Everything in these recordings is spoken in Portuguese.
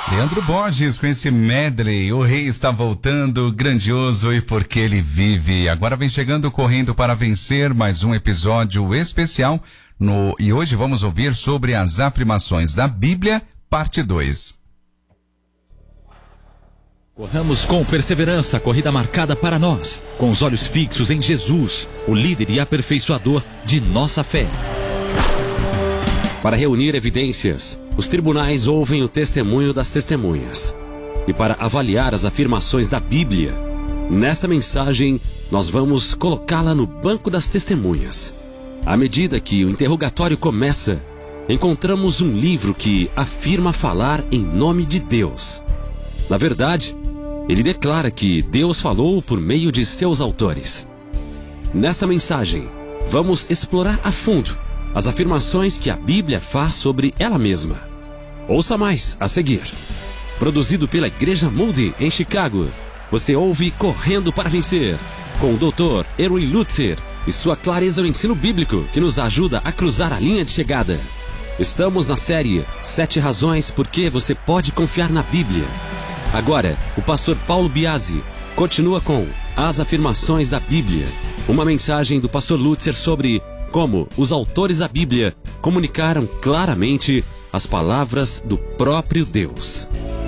Leandro Borges com esse medley, o rei está voltando, grandioso e porque ele vive. Agora vem chegando Correndo para Vencer, mais um episódio especial e hoje vamos ouvir sobre as afirmações da Bíblia, parte 2. Corramos com perseverança a corrida marcada para nós, com os olhos fixos em Jesus, o líder e aperfeiçoador de nossa fé. Para reunir evidências, os tribunais ouvem o testemunho das testemunhas. E para avaliar as afirmações da Bíblia, nesta mensagem nós vamos colocá-la no banco das testemunhas. À medida que o interrogatório começa, encontramos um livro que afirma falar em nome de Deus. Na verdade, ele declara que Deus falou por meio de seus autores. Nesta mensagem, vamos explorar a fundo as afirmações que a Bíblia faz sobre ela mesma. Ouça mais a seguir. Produzido pela Igreja Moody em Chicago, você ouve Correndo para Vencer, com o Dr. Erwin Lutzer e sua clareza no ensino bíblico que nos ajuda a cruzar a linha de chegada. Estamos na série 7 razões por que você pode confiar na Bíblia. Agora, o pastor Paulo Biasi continua com as afirmações da Bíblia, uma mensagem do pastor Lutzer sobre como os autores da Bíblia comunicaram claramente as palavras do próprio Deus.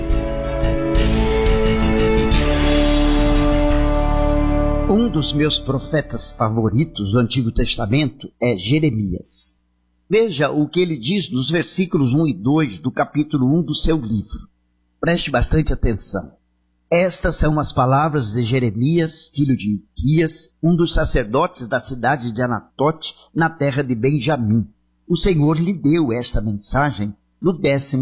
Um dos meus profetas favoritos do Antigo Testamento é Jeremias. Veja o que ele diz nos versículos 1 e 2 do capítulo 1 do seu livro. Preste bastante atenção. Estas são as palavras de Jeremias, filho de Ilquias, um dos sacerdotes da cidade de Anatote, na terra de Benjamim. O Senhor lhe deu esta mensagem no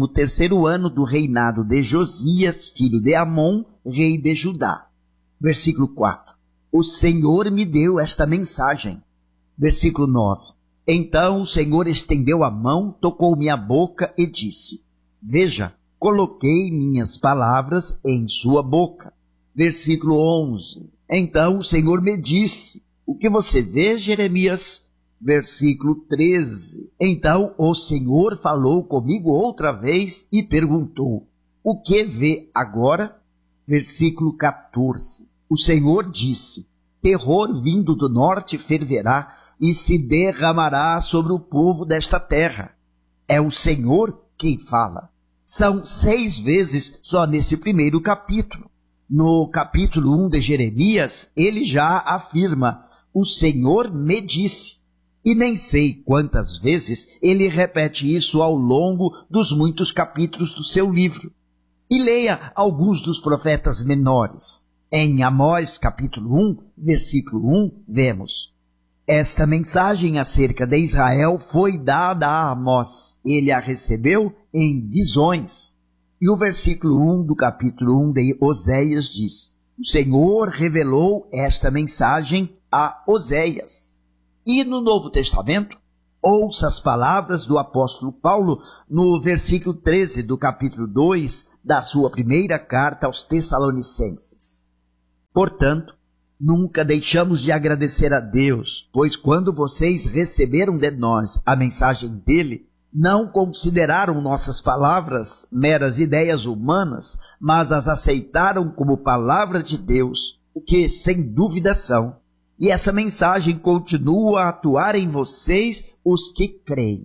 13º ano do reinado de Josias, filho de Amon, rei de Judá. Versículo 4. O Senhor me deu esta mensagem. Versículo 9. Então o Senhor estendeu a mão, tocou minha boca e disse: Veja, coloquei minhas palavras em sua boca. Versículo 11. Então o Senhor me disse: O que você vê, Jeremias? Versículo 13. Então o Senhor falou comigo outra vez e perguntou: O que vê agora? Versículo 14. O Senhor disse: Terror vindo do norte ferverá e se derramará sobre o povo desta terra. É o Senhor quem fala. São 6 vezes só nesse primeiro capítulo. No capítulo 1 de Jeremias, ele já afirma: O Senhor me disse. E nem sei quantas vezes ele repete isso ao longo dos muitos capítulos do seu livro. E leia alguns dos profetas menores. Em Amós, capítulo 1, versículo 1, vemos: Esta mensagem acerca de Israel foi dada a Amós. Ele a recebeu em visões. E o versículo 1 do capítulo 1 de Oséias diz: O Senhor revelou esta mensagem a Oséias. E no Novo Testamento, ouça as palavras do apóstolo Paulo no versículo 13 do capítulo 2 da sua primeira carta aos Tessalonicenses. Portanto, nunca deixamos de agradecer a Deus, pois quando vocês receberam de nós a mensagem dele, não consideraram nossas palavras meras ideias humanas, mas as aceitaram como palavra de Deus, o que sem dúvida são. E essa mensagem continua a atuar em vocês, os que creem.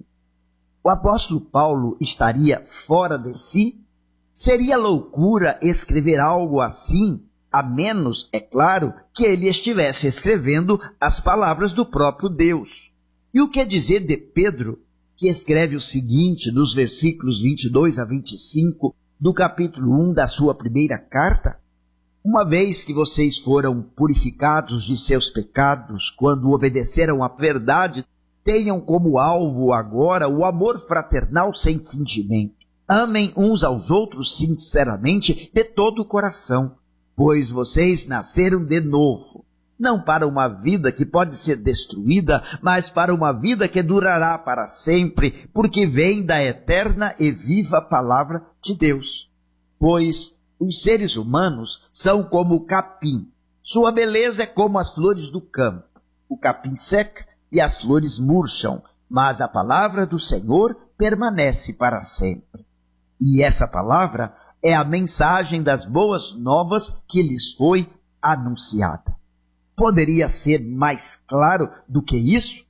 O apóstolo Paulo estaria fora de si? Seria loucura escrever algo assim, a menos, é claro, que ele estivesse escrevendo as palavras do próprio Deus. E o que dizer de Pedro, que escreve o seguinte nos versículos 22 a 25 do capítulo 1 da sua primeira carta? Uma vez que vocês foram purificados de seus pecados, quando obedeceram à verdade, tenham como alvo agora o amor fraternal sem fingimento. Amem uns aos outros sinceramente de todo o coração, pois vocês nasceram de novo, não para uma vida que pode ser destruída, mas para uma vida que durará para sempre, porque vem da eterna e viva palavra de Deus. Pois os seres humanos são como o capim. Sua beleza é como as flores do campo. O capim seca e as flores murcham, mas a palavra do Senhor permanece para sempre. E essa palavra é a mensagem das boas novas que lhes foi anunciada. Poderia ser mais claro do que isso?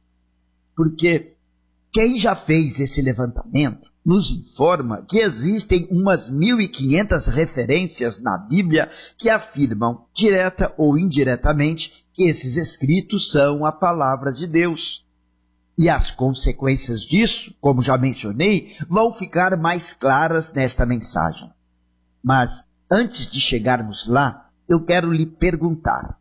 Porque quem já fez esse levantamento nos informa que existem umas 1.500 referências na Bíblia que afirmam, direta ou indiretamente, que esses escritos são a palavra de Deus. E as consequências disso, como já mencionei, vão ficar mais claras nesta mensagem. Mas, antes de chegarmos lá, eu quero lhe perguntar: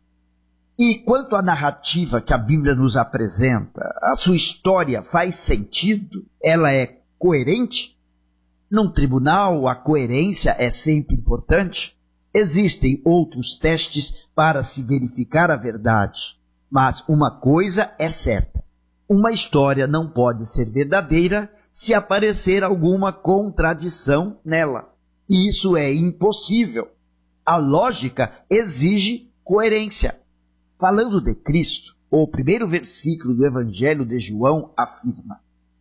e quanto à narrativa que a Bíblia nos apresenta, a sua história faz sentido? Ela é coerente? Num tribunal, a coerência é sempre importante. Existem outros testes para se verificar a verdade, mas uma coisa é certa: uma história não pode ser verdadeira se aparecer alguma contradição nela. E isso é impossível. A lógica exige coerência. Falando de Cristo, o primeiro versículo do Evangelho de João afirma: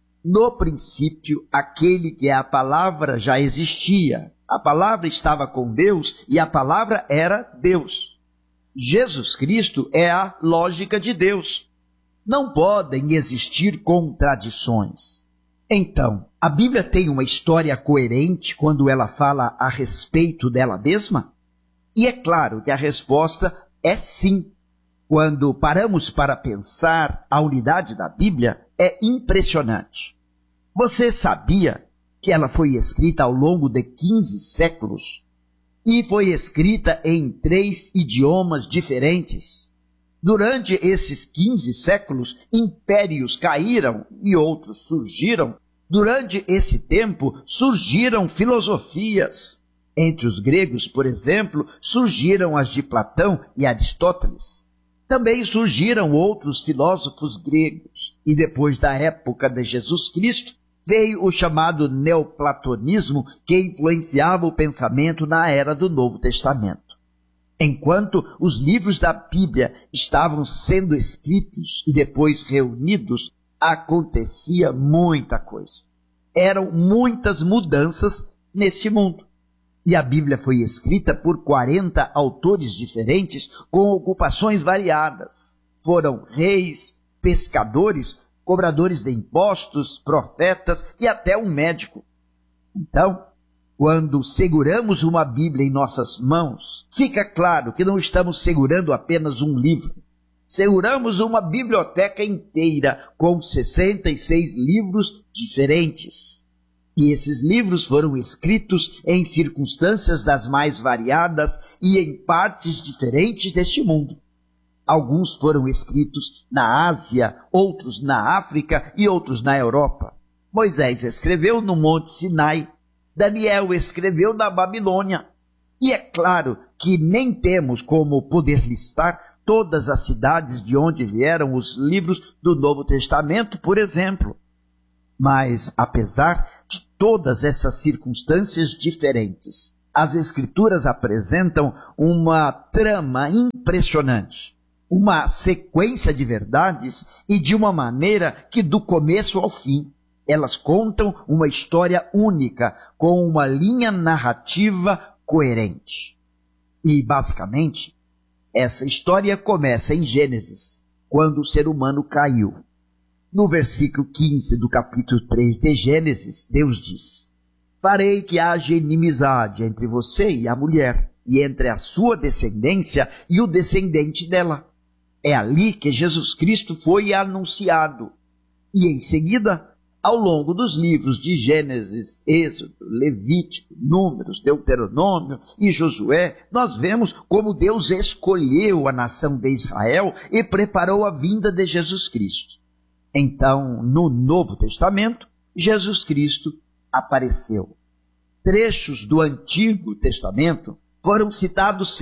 no princípio, aquele que é a palavra já existia. A palavra estava com Deus e a palavra era Deus. Jesus Cristo é a lógica de Deus. Não podem existir contradições. Então, a Bíblia tem uma história coerente quando ela fala a respeito dela mesma? E é claro que a resposta é sim. Quando paramos para pensar, a unidade da Bíblia é impressionante. Você sabia que ela foi escrita ao longo de 15 séculos? E foi escrita em 3 idiomas diferentes. Durante esses 15 séculos, impérios caíram e outros surgiram. Durante esse tempo, surgiram filosofias. Entre os gregos, por exemplo, surgiram as de Platão e Aristóteles. Também surgiram outros filósofos gregos. E depois da época de Jesus Cristo, veio o chamado neoplatonismo, que influenciava o pensamento na era do Novo Testamento. Enquanto os livros da Bíblia estavam sendo escritos e depois reunidos, acontecia muita coisa. Eram muitas mudanças nesse mundo. E a Bíblia foi escrita por 40 autores diferentes com ocupações variadas. Foram reis, pescadores, cobradores de impostos, profetas e até um médico. Então, quando seguramos uma Bíblia em nossas mãos, fica claro que não estamos segurando apenas um livro. Seguramos uma biblioteca inteira com 66 livros diferentes. E esses livros foram escritos em circunstâncias das mais variadas e em partes diferentes deste mundo. Alguns foram escritos na Ásia, outros na África e outros na Europa. Moisés escreveu no Monte Sinai. Daniel escreveu na Babilônia. E é claro que nem temos como poder listar todas as cidades de onde vieram os livros do Novo Testamento, por exemplo. Mas, apesar de todas essas circunstâncias diferentes, as Escrituras apresentam uma trama impressionante, uma sequência de verdades e de uma maneira que do começo ao fim, elas contam uma história única, com uma linha narrativa coerente. E, basicamente, essa história começa em Gênesis, quando o ser humano caiu. No versículo 15 do capítulo 3 de Gênesis, Deus diz: farei que haja inimizade entre você e a mulher, e entre a sua descendência e o descendente dela. É ali que Jesus Cristo foi anunciado. E em seguida, ao longo dos livros de Gênesis, Êxodo, Levítico, Números, Deuteronômio e Josué, nós vemos como Deus escolheu a nação de Israel e preparou a vinda de Jesus Cristo. Então, no Novo Testamento, Jesus Cristo apareceu. Trechos do Antigo Testamento foram citados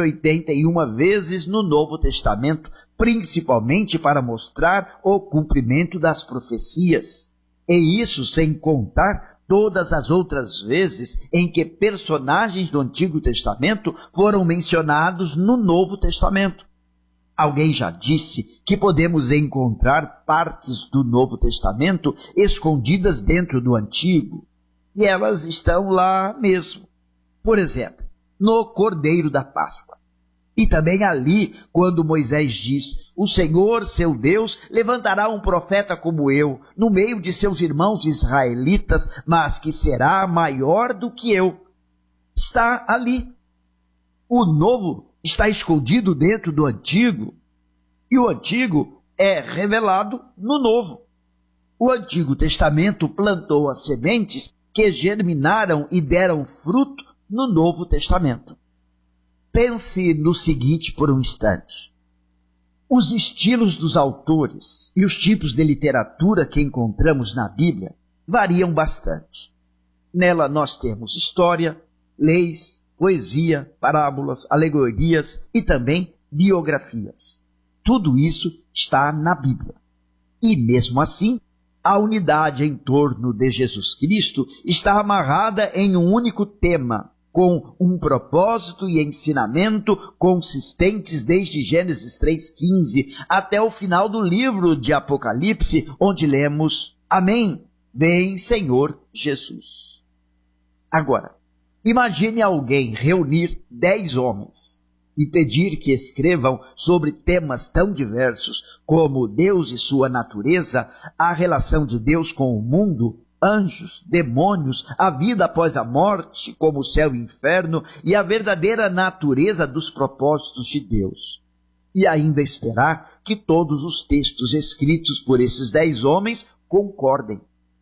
181 vezes no Novo Testamento, principalmente para mostrar o cumprimento das profecias. E isso sem contar todas as outras vezes em que personagens do Antigo Testamento foram mencionados no Novo Testamento. Alguém já disse que podemos encontrar partes do Novo Testamento escondidas dentro do Antigo. e elas estão lá mesmo. Por exemplo, no Cordeiro da Páscoa. E também ali, quando Moisés diz: o Senhor, seu Deus, levantará um profeta como eu, no meio de seus irmãos israelitas, mas que será maior do que eu. Está ali. O novo está escondido dentro do antigo, e o antigo é revelado no novo. O Antigo Testamento plantou as sementes que germinaram e deram fruto no Novo Testamento. Pense no seguinte por um instante. Os estilos dos autores e os tipos de literatura que encontramos na Bíblia variam bastante. Nela nós temos história, leis, poesia, parábolas, alegorias e também biografias. Tudo isso está na Bíblia. E mesmo assim, a unidade em torno de Jesus Cristo está amarrada em um único tema, com um propósito e ensinamento consistentes desde Gênesis 3,15 até o final do livro de Apocalipse, onde lemos: Amém, vem Senhor Jesus. Agora, imagine alguém reunir 10 homens e pedir que escrevam sobre temas tão diversos como Deus e sua natureza, a relação de Deus com o mundo, anjos, demônios, a vida após a morte, como o céu e o inferno, e a verdadeira natureza dos propósitos de Deus. E ainda esperar que todos os textos escritos por esses 10 homens concordem.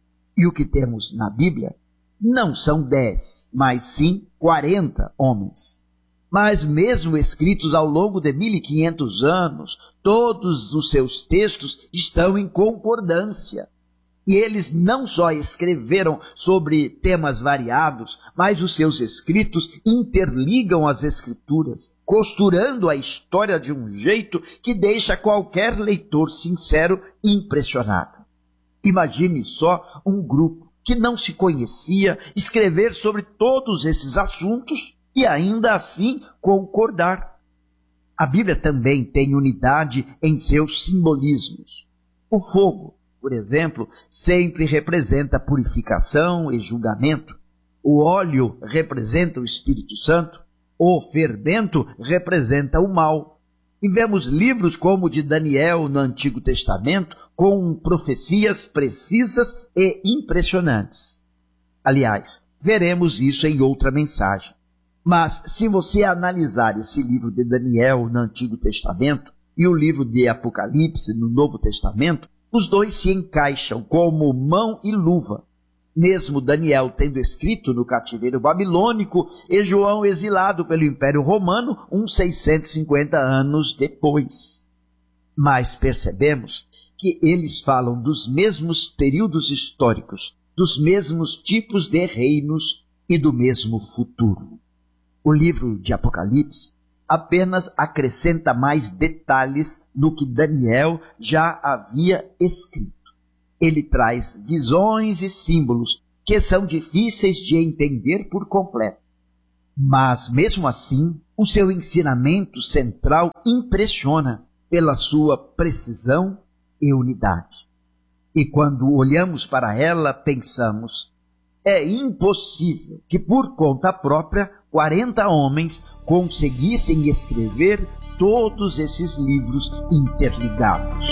E o que temos na Bíblia não são 10, mas sim 40 homens. Mas mesmo escritos ao longo de 1500 anos, todos os seus textos estão em concordância. E eles não só escreveram sobre temas variados, mas os seus escritos interligam as escrituras, costurando a história de um jeito que deixa qualquer leitor sincero impressionado. Imagine só um grupo que não se conhecia escrever sobre todos esses assuntos e ainda assim concordar. A Bíblia também tem unidade em seus simbolismos. O fogo, por exemplo, sempre representa purificação e julgamento. O óleo representa o Espírito Santo. O fermento representa o mal. E vemos livros como o de Daniel no Antigo Testamento, com profecias precisas e impressionantes. Aliás, veremos isso em outra mensagem. Mas se você analisar esse livro de Daniel no Antigo Testamento e o livro de Apocalipse no Novo Testamento, os dois se encaixam como mão e luva. Mesmo Daniel tendo escrito no cativeiro babilônico e João exilado pelo Império Romano uns 650 anos depois. Mas percebemos que eles falam dos mesmos períodos históricos, dos mesmos tipos de reinos e do mesmo futuro. O livro de Apocalipse apenas acrescenta mais detalhes no que Daniel já havia escrito. Ele traz visões e símbolos que são difíceis de entender por completo. Mas, mesmo assim, o seu ensinamento central impressiona pela sua precisão e unidade. E quando olhamos para ela, pensamos: é impossível que por conta própria 40 homens conseguissem escrever todos esses livros interligados.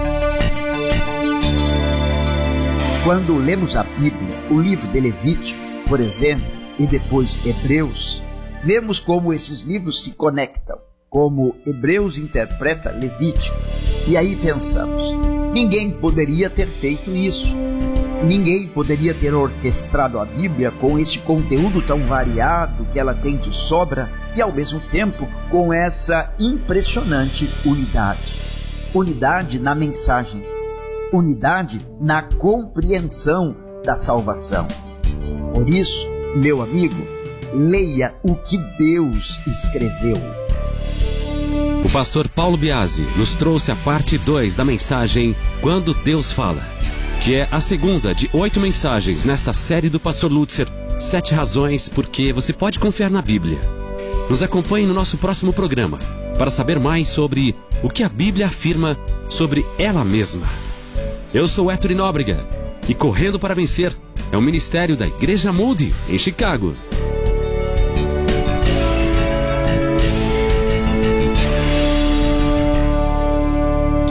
Quando lemos a Bíblia, o livro de Levítico, por exemplo, e depois Hebreus, vemos como esses livros se conectam, como Hebreus interpreta Levítico. E aí pensamos: ninguém poderia ter feito isso. Ninguém poderia ter orquestrado a Bíblia com esse conteúdo tão variado que ela tem de sobra e, ao mesmo tempo, com essa impressionante unidade. Unidade na mensagem, unidade na compreensão da salvação. Por isso, meu amigo, leia o que Deus escreveu. O pastor Paulo Biasi nos trouxe a parte 2 da mensagem Quando Deus Fala, que é a segunda de 8 mensagens nesta série do pastor Lutzer, 7 razões porque você pode confiar na Bíblia. Nos acompanhe no nosso próximo programa para saber mais sobre o que a Bíblia afirma sobre ela mesma. Eu sou Héctor Nóbrega e, correndo para vencer, É um ministério da Igreja Moody, em Chicago.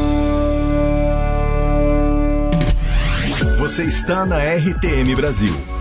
Você está na RTM Brasil.